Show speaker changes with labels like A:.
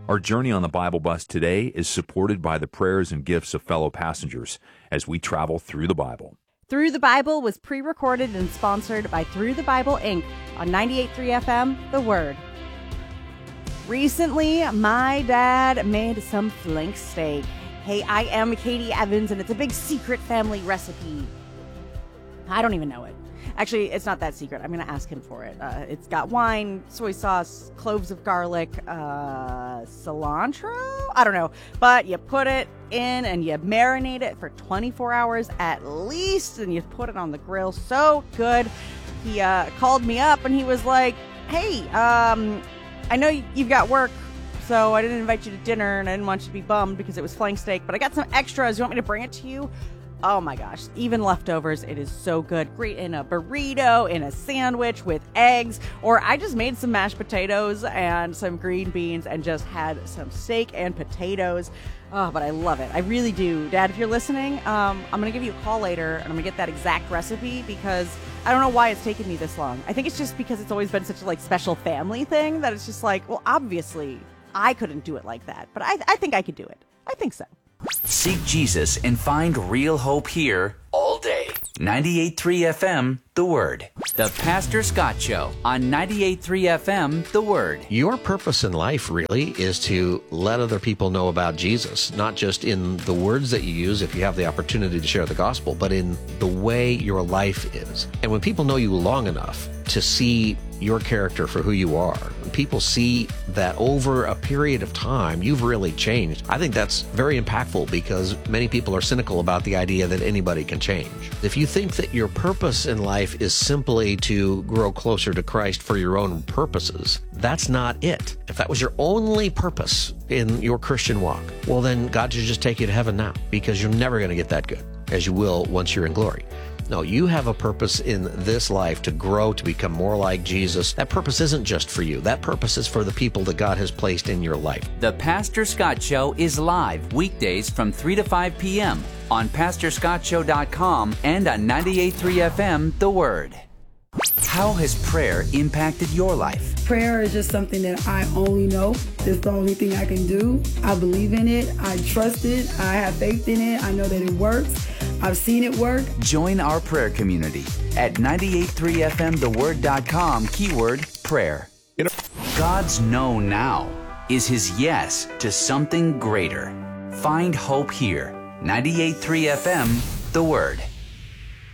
A: Our journey on the Bible Bus today is supported by the prayers and gifts of fellow passengers as we travel through the Bible.
B: Through the Bible was pre-recorded and sponsored by Through the Bible, Inc. on 98.3 FM, The Word. Recently, my dad made some flank steak. Hey, I am Katie Evans, and it's a big secret family recipe. I don't even know it. Actually, it's not that secret. I'm going to ask him for it. It's got wine, soy sauce, cloves of garlic, cilantro? I don't know. But you put it in and you marinate it for 24 hours at least, and you put it on the grill. So good. He called me up and he was like, hey, I know you've got work, so I didn't invite you to dinner, and I didn't want you to be bummed because it was flank steak, but I got some extras. You want me to bring it to you? Oh my gosh, even leftovers, it is so good. Great in a burrito, in a sandwich with eggs, or I just made some mashed potatoes and some green beans and just had some steak and potatoes. Oh, but I love it. I really do. Dad, if you're listening, I'm going to give you a call later and I'm going to get that exact recipe because I don't know why it's taken me this long. I think it's just because it's always been such a special family thing that it's just like, well, obviously I couldn't do it like that, but I think I could do it. I think so.
C: Seek Jesus and find real hope here all day. 98.3 FM, The Word. The Pastor Scott Show on 98.3 FM, The Word.
D: Your purpose in life really is to let other people know about Jesus, not just in the words that you use if you have the opportunity to share the gospel, but in the way your life is. And when people know you long enough to see your character for who you are, when people see that over a period of time you've really changed, I think that's very impactful because many people are cynical about the idea that anybody can change. If you think that your purpose in life is simply to grow closer to Christ for your own purposes, that's not it. If that was your only purpose in your Christian walk, well then God should just take you to heaven now because you're never going to get that good as you will once you're in glory. No, you have a purpose in this life to grow, to become more like Jesus. That purpose isn't just for you. That purpose is for the people that God has placed in your life.
C: The Pastor Scott Show is live weekdays from 3 to 5 p.m. on PastorScottShow.com and on 98.3 FM, The Word. How has prayer impacted your life?
E: Prayer is just something that I only know. It's the only thing I can do. I believe in it. I trust it. I have faith in it. I know that it works. I've seen it work.
C: Join our prayer community at 98.3fmtheword.com, keyword prayer. God's no now is his yes to something greater. Find hope here. 98.3 FM, The Word.